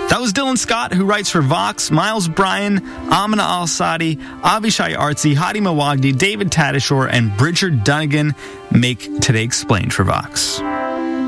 That was Dylan Scott, who writes for Vox, Miles Bryan, Amina Al-Sadi, Avishai Artsy, Hadi Mawagdi, David Tadashore, and Bridger Dunnigan make Today Explained for Vox.